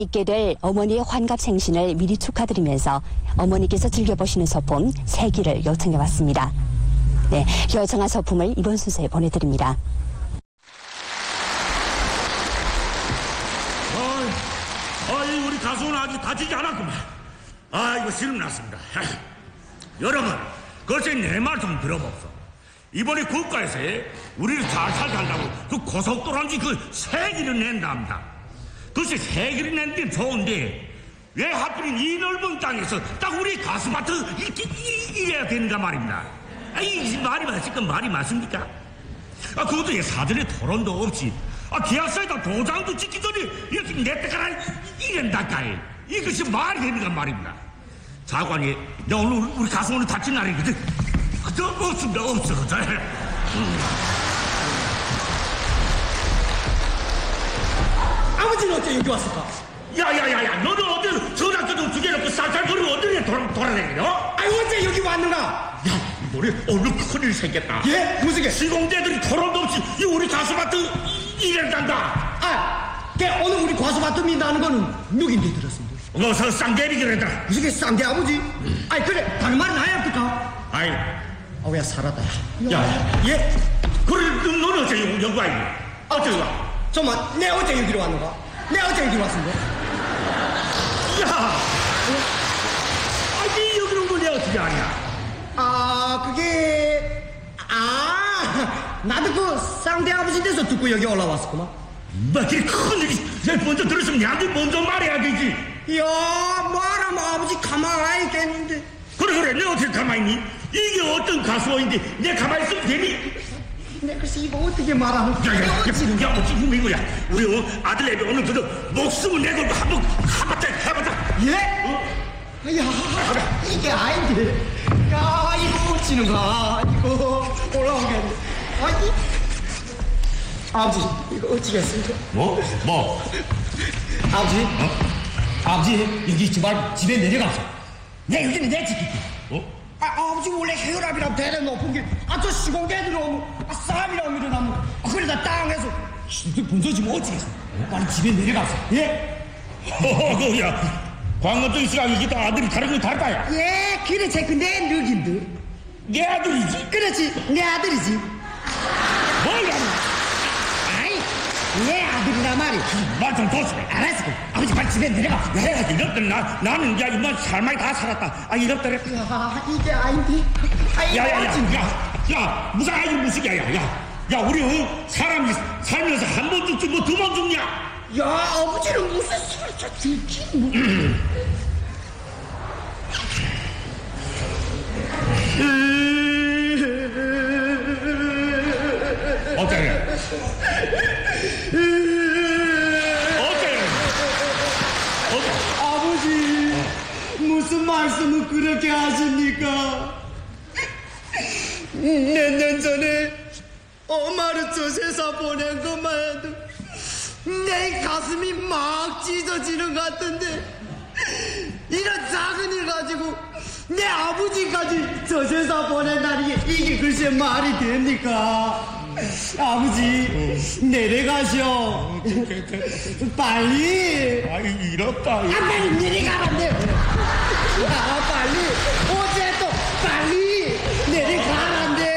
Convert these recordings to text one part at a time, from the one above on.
있게 될 어머니의 환갑생신을 미리 축하드리면서 어머니께서 즐겨보시는 소품 3개를 요청해봤습니다. 네, 요청한 소품을 이번 순서에 보내드립니다. 우리 가수는 아직 다치지 않았구만. 이거 실험났습니다. 여러분, 글쎄 내 말 좀 들어봅소. 이번에 국가에서 우리를 잘 살게 한다고 그 고속도로인지 그 3개를 낸답니다. 글쎄 3개를 낸 게 좋은데 왜 하필 이 넓은 땅에서 딱 우리 가수마트 이래야 되는가 말입니다. 이 말이 맞을까 말이 맞습니까? 그것도 사전에 토론도 없이 계약서에다 도장도 찍기 전에 이렇게 내 때까지 이런다까이 이것이 말이 되는가 말입니다. 장관이 나 오늘 우리 가수 오늘 다친 날이거든. 그저 없습니다. 없어 그저. 아버지는 어째 여기 왔을까? 야야야야 너는 어디 전학교도 죽여놓고 쌀쌀거리고 어디에 돌아다니냐? 어째 여기 왔는가? 야 우리 오늘 큰일 생겼다. 예? 무슨 게? 시공대들이 토론도 없이 이 우리 가수마트 이런단다. 걔 오늘 우리 과수마트 민다는 거는 누군데 들었습니다? 어서 쌍대리 그랬다. 무슨 게 쌍대 아버지? 그래 다른 말은 아예 없을까? 야 살았다. 야, 예? 그래 너는 어째 여기 와 있니? 어째 와? 잠깐만 내 어째 여기로 왔는가? 내 어째 여기로 왔습니다. 야, 네 여기로 온 거 내가 어떻게 아냐? 그게 나도 그 쌍대 아버지 돼서 듣고 여기 올라왔었구만. 그래 큰일이 먼저 들었으면 내한테 먼저 말해야 되지. 말하면 아버지 가만히 있겠는데. 그래 내 어떻게 가만히 있니? 이게 어떤 가수인데 내 가만히 있으면 되니? 내 글쎄 이거 어떻게 말하는 거야? 야 어찌 이거야. 우리 아들내미 오늘 그저 목숨을 내걸고 한번 해보자. 예? 이게 아닌데. 이거 어찌는가? 이거 올라오겠네. 아버지 이거 어찌겠습니까? 뭐? 아버지 아버지 여기 있지 말고 집에 내려가서 내 여기는 내 집이지. 아버지 원래 혈압이랑 대대 높은 게 저 시공대들이 오면 싸움이라고 일어나면 그러다 땅에서 분서지면 어찌겠어. 빨리 집에 내려가서. 예? 야 광원정 씨가 이게 아들이 다른 거 다르다야. 예 그래 내 늙인들 내 아들이지? 그렇지 내 아들이지. 뭐야? 내 아들이란 말이야. 말 좀 둬서. 알았어. 아버지 빨리 집에 내려가. 이렇더라 나는 야 이만 삶이 다 살았다. 이렇더라. 이게 아닌데. 야 무슨 아이 무슨 야 우리 사람이 살면서 한 번 죽지 뭐 2번 죽냐? 야 아버지는 무슨 소리 저 죽지 어때? 아버지 무슨 말씀을 그렇게 하십니까? 몇 년 전에 엄마를 저 세상 보낸 것만 해도 내 가슴이 막 찢어지는 것 같은데 이런 작은 일 가지고 내 아버지까지 저 세상 보낸다니 이게 글쎄 말이 됩니까? 아버지 내려가셔. 빨리. 이렇다. 빨리 내려가란대요. 빨리 어제 또 빨리 내려가란대.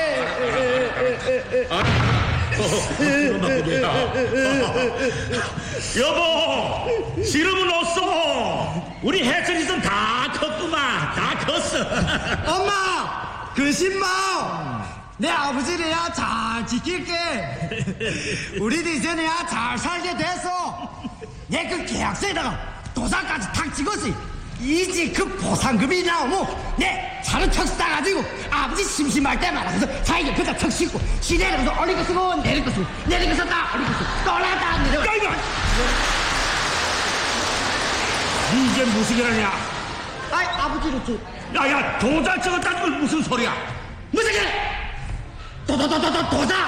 여보 지름은 없어. 우리 해철이선 다 컸구만. 다 컸어. 엄마 그 신마 내 아버지를 잘 지킬게. 우리도 이제 내가 잘 살게 됐어. 내 그 계약서에다가 도장까지 탁 찍었어. 이제 그 보상금이 나오면 내 차를 턱 따가지고 아버지 심심할 때마다 그래서 자기가 그다 턱 싣고 시내를 가서 올린 거 쓰고 내린 거 쓰고 내린 거 썼다 올린 거 쓰고 또 올라갔다 내려가. 이게 무슨 일이냐? 아버지를 줘. 야야 도장 찍었다는 건 무슨 소리야? 무슨 일? 도장?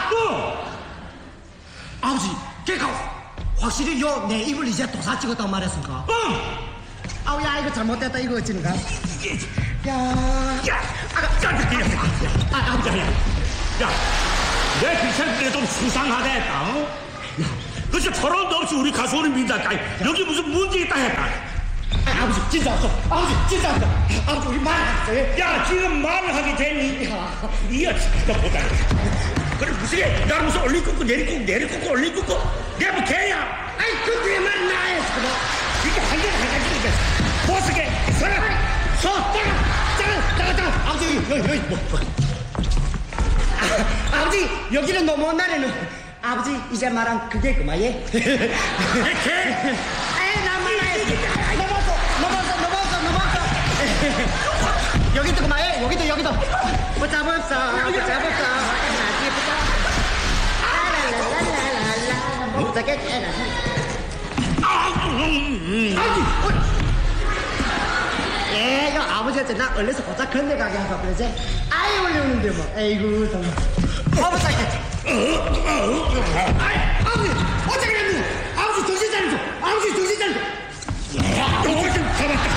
아버지 걔가 확실히 내 입을 이제 도사 찍었다고 말했습니까? 야 이거 잘못됐다. 이거 어찌는가? 야, 내 귀찮은데 좀 수상하다 했다. 그래서 토론도 없이 우리 가수원을 민다까 여기 무슨 문제 있다 했다. 아버지 진짜 없어. 아버지 진짜 없어. 아버지 우리 말했어요. 야 지금 말을 하게 되니 이어 진짜 보다. 그래 무슨 게 나를 무슨 올리고 내리고 올리고 내가 뭐 개야. 아이 그 뒤에 말 나의 사과. 이게 한 개가 한 가지 이게 못쓰게 서라 잠깐 아버지 여기 뭐. 아버지 여기는 넘어온 날에는 아버지 이제 말한 그게 그만 예. 개. 아이 나 말해. 넘어왔어. 여기도 그만 예. 여기도. 뭐 잡았어. 못 잡겠지. 이거 아버지한테 나 얼려서 고작 건네가게 하자 그러지? 아이 올려오는데 뭐 에이구 정말 아버지 살겠지. 아버지 어떻게 그랬니? 아버지 정신 차리죠. 너를 좀 잡았다.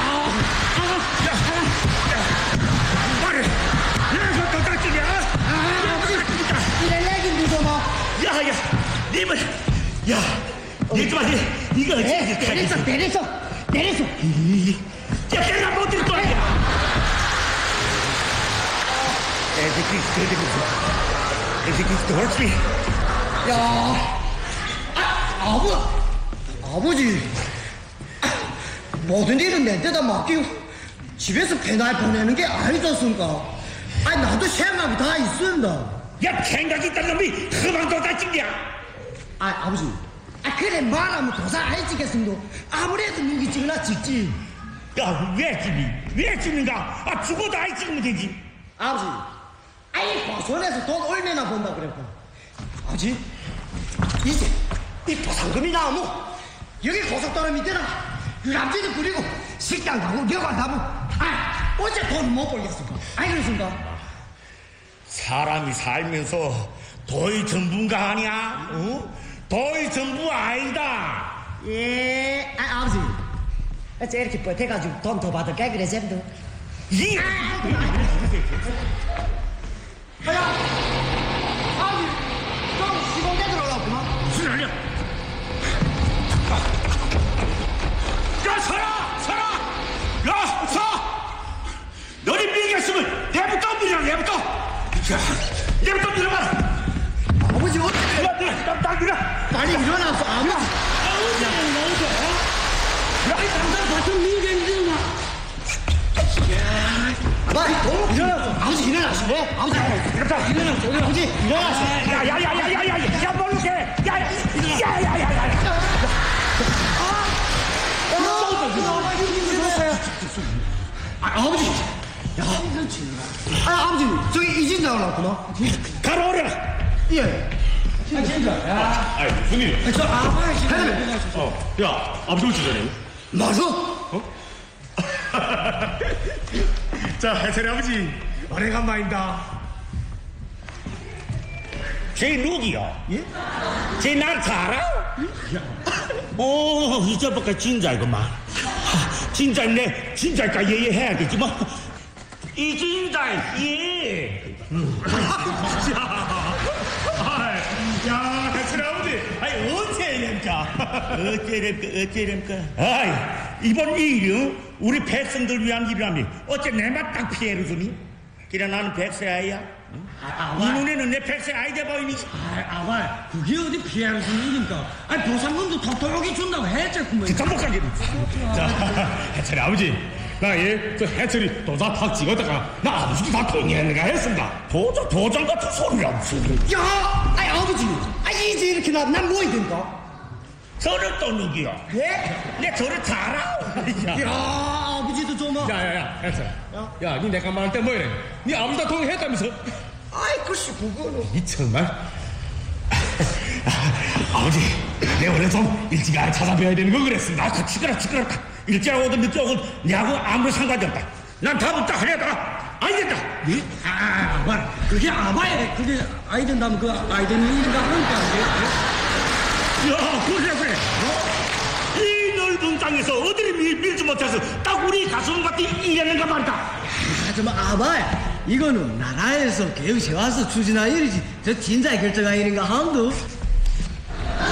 말해. 내가 더 다치냐? 아버지 이래 얘기 누구 뭐 야야, 니만, 야, 니만 이거 어찌 내렸어. 야, 내가 못들 거야. 애새끼 돌지. 야, 아버지, 모든 일은 내 데다 맡기고 집에서 배날 보내는 게 아니었습니까? 아니 나도 생각이 다 있습니다. 야, 생각이 있단 놈이 그만 더 다친냐? 아버지, 그래 말하면 도사 안 찍겠습니다. 아무래도 누기 찍으나 찍지. 야, 왜 찍는가? 죽어도 아이 찍으면 되지. 아버지, 고선에서 돈 얼마나 번다 그랬고. 아버지, 이제 이 보상금이 나오면 여기 고속도로 밑에나 유람지도 부리고 식당 가고 여관 가고 어째 돈 못 벌겠습니까? 그렇습니까? 사람이 살면서 도의 전부인가 아니야? 도의 전부 아니다. 예, 아버지. 어째 이렇게 뻗해가지고 돈 더 받을까 그래 쌤도. 이 아버지, 좀 시공대 들어오라구만. 무슨 말이야? 야, 서라! 야, 서! 너희 밀겠으면 내부터 밀어라. 자, 내부터 밀어봐. 아버지 어떻게? 야, 딱 밀어. 빨리 일어나서 아버지. 일어나서 아버지 일어나시네. 아버지 일어나서. 야, 모르게. 아버지. 아버지 저기 이진 나오라구나. 가로오라. 예. 아이, 형님. 저 아버지. 야, 아버지 오지 전에. 맞아? 자, 해철이 아버지. 오래간만입니다. 쟤 누구야? 예? 쟤 날 알아? 이제부터 진짜이구만. 진짜일까 예해야겠지 뭐. 이 진짜 예. 야, 해철이 아버지. 아이, 언제 됩니까? 어째랍니까? 아이, 이번 일은 우리 백성들 위한 일이라며. 어째 내만 딱 피해를 주니? 그래 나는 백세 아이야. 이 눈에는 내 백세 아이 돼 보이니? 아발 그게 어디 피해를 주는 일입니까? 보상금도 톡톡하게 준다고 했지 그만. 깜빡하게. 자, 해철이 아버지. 저 해철이 도장 탁 찍었다가 나 아버지도 다 동의했는가 했습니다. 도장 같은 소리라고 소리. 야, 아버지. 이제 이렇게 난 뭐이 된가? 저를 또 누구야? 예? 내 저를 잘 알아. 야, 아버지도 좀. 야, 해철. 야, 니 내가 말할 때 뭐이래? 니 아버지 다 동의했다면서? 글쎄 그거는. 이 정말? 아버지, 내 원래 좀 일찍 찾아뵈야 되는 거 그랬습니다. 시끄럽다. 일찍 오든 늦게 오든 내하고 아무 상관이 없다. 난 다음부터 하려다. 안 된다. 예? 아발 그게 아발 그게 아이 된다면 그 아이 되는 일인가 그러니까. 야, 그래. 이 넓은 땅에서 어디를 밀지 못해서 딱 우리 가슴 같은 이랬는가 말이다. 하지만 아발 이거는 나라에서 계획 세워서 추진한 일이지 저 진짜 결정한 일인가 한도.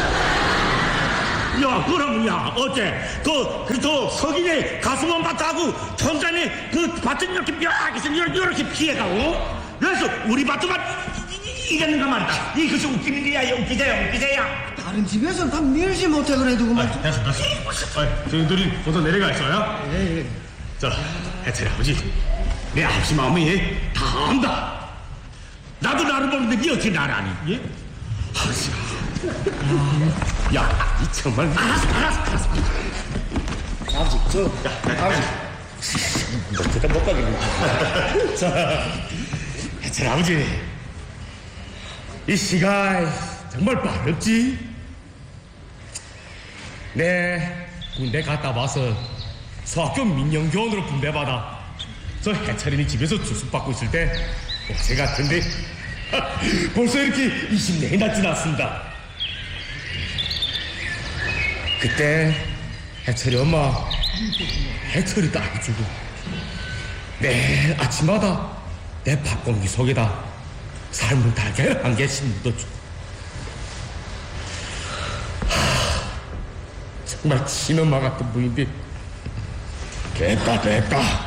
야, 그러면야, 어째, 저 석인의 가수만 밭하고 천장에 그 밭은 이렇게 묘하게 해서 이렇게 피해가고, 그래서 우리 밭만 이랬는가 말이다. 이것이 웃기는 게야, 웃기세요. 다른 집에서는 다 밀지 못해 그래도 그만. 됐어. 저희들이 먼저 내려가 있어요. 예. 자, 해철이 아버지, 내 아버지 마음이 다 안다. 나도 나를 보는데 니 어찌 나를 아니? 예? 야, 이 정말. 알았어. 아버지 저 아버지 너 진짜 못 가겠네. 자, 해철 아버지, 이 시간 정말 빠르지? 네, 군대 갔다 와서 소학교 민영교원으로 분배받아 저 해철이니 집에서 주습받고 있을 때 어제 같은데 벌써 이렇게 20년이나 지났습니다. 그때 해철이 엄마 해철이 딸이 주고 매일 아침마다 내 밥공기 속에다 삶은 달걀 한 개씩 묻어주고 정말 친엄마 같은 분인데 됐다.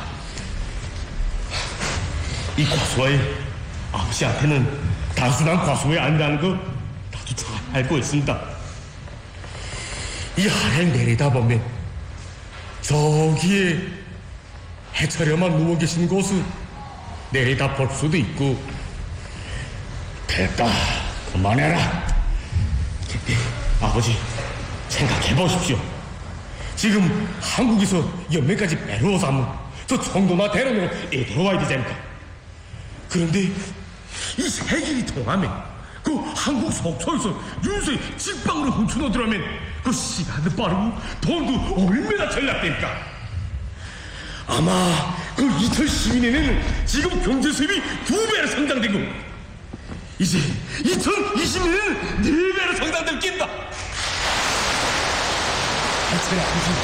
이 과수와의 아버지한테는 단순한 과수가 아니라는 거 나도 잘 알고 있습니다. 이 하늘 내려다보면 저기에 해철이만 누워 계신 곳을 내려다 볼 수도 있고. 됐다, 그만해라. 근데 아버지 생각해 보십시오. 지금 한국에서 연맹까지 배로 삼은 저 정도나 대로는 들어와야 되지 않을까? 그런데 이 세길이 통하면 그 한국 속초에서 윤세 직방으로 훔쳐놓 들어오면 그 시간도 빠르고 돈도 얼마나 전략될까? 아마 그 2012년에는 지금 경제 수입이 2배로 성장되고 이제 2020년에는 4배로 성장될 낀다. 해철이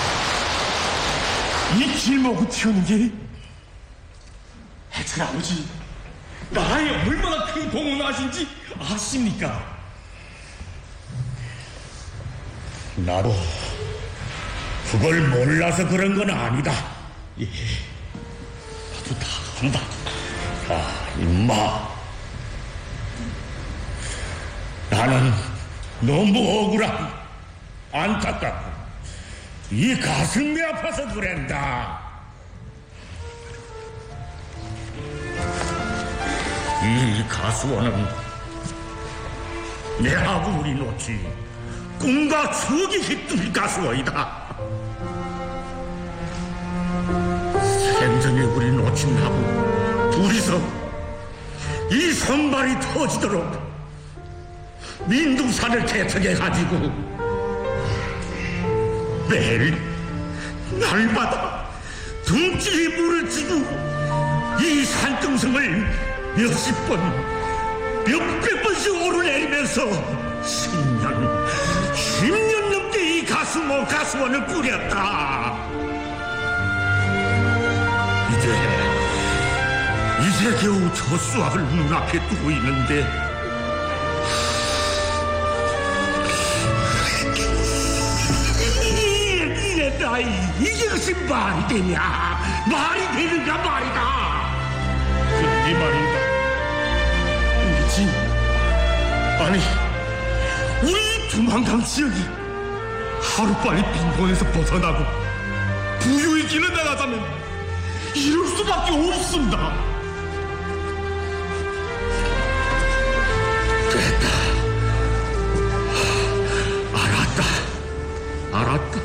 아버지, 이 길목을 튀우는 게 해철 아버지 나라에 얼마나 큰 공헌을 하신지 아십니까? 나도 그걸 몰라서 그런 건 아니다. 예, 나도 다 안다. 임마. 나는 너무 억울하고 안타깝고 이 가슴이 아파서 그런다. 이 가수원은 내하고 우리 놓치 꿈과 추억이 깃든 가수원이다. 생전에 우리 놓친하고 둘이서 이 선발이 터지도록 민둥산을 개척해가지고 매일 날마다 둥지에 물을 쥐고 이 산등성을 몇십 번, 몇백 번씩 오르내리면서 10년 넘게 이 가수원을 꾸렸다. 이제 겨우 저 수학을 눈앞에 두고 있는데 이게 무슨 말이 되냐? 말이 되는가 말이다. 네 말인가? 그렇지. 아니, 우리 두만강 지역이 하루빨리 빈곤에서 벗어나고 부유의 길을 나가자면 이럴 수밖에 없습니다. 됐다. 알았다.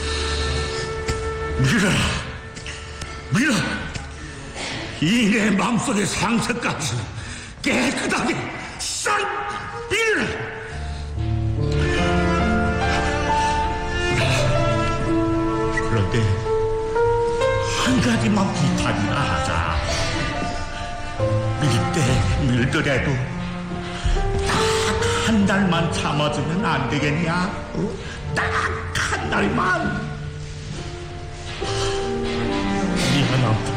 밀어. 이 내 마음속의 상처까지 깨끗하게 싹 밀어라. 그런데 한 가지만 부탁이나 하자. 밀더라도 딱 한 달만 참아주면 안 되겠냐? 딱 한 달만. 미안합니다.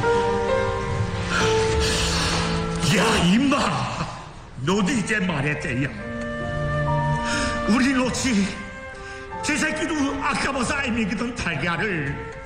야, 임마! 너도 이제 말했대야. 우리 놓치 제 새끼도 아까 벌써 알미거든 달걀을.